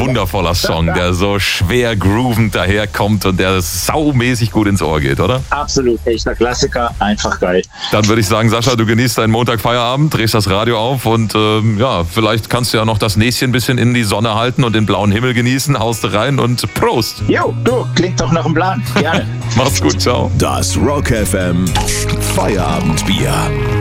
wundervoller Song, der so schwer groovend daherkommt und der saumäßig gut ins Ohr geht, oder? Absolut, echter Klassiker, einfach geil. Dann würde ich sagen, Sascha, du genießt deinen Montag-Feierabend, drehst das Radio auf und vielleicht kannst du ja noch das Näschen ein bisschen in die Sonne halten und den blauen Himmel genießen, haust du rein und Prost! Jo, du, klingt doch nach einem Plan. Gerne. Mach's gut, ciao. Das Rock FM Feierabendbier.